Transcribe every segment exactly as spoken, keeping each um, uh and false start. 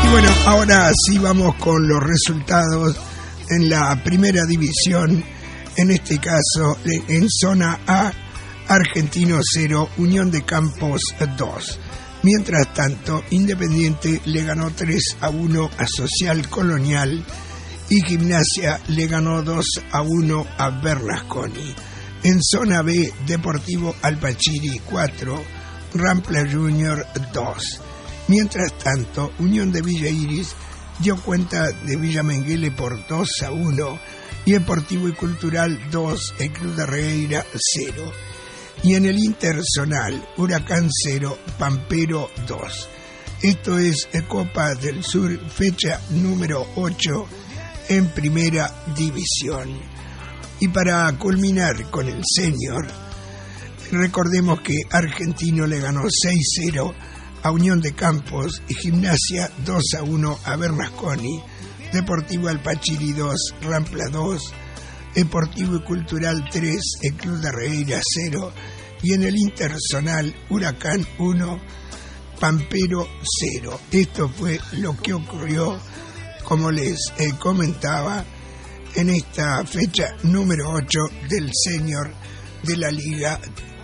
Y bueno, ahora sí vamos con los resultados en la primera división, en este caso en zona A, Argentino cero, Unión de Campos dos. Mientras tanto, Independiente le ganó tres a uno a Social Colonial y Gimnasia le ganó dos a uno a Bernasconi. En zona B, Deportivo Alpachiri cuatro, Rampla Junior dos. Mientras tanto, Unión de Villa Iris dio cuenta de Villa Menguele por dos a uno y Deportivo y Cultural dos, el Club de Regueira cero. Y en el interzonal, Huracán cero, Pampero dos. Esto es Copa del Sur, fecha número ocho en Primera División. Y para culminar con el senior, recordemos que Argentino le ganó seis cero a Unión de Campos y Gimnasia dos a uno a Bernasconi, Deportivo Alpachiri dos, Rampla dos, Deportivo y Cultural tres, el Club de Regueira cero, y en el interzonal Huracán uno, Pampero cero. Esto fue lo que ocurrió, como les eh, comentaba, en esta fecha número ocho del senior de la Liga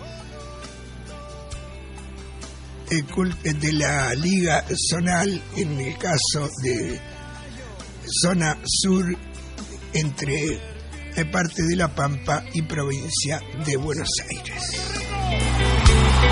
de la Liga Zonal, en el caso de zona sur, entre parte de La Pampa y provincia de Buenos Aires.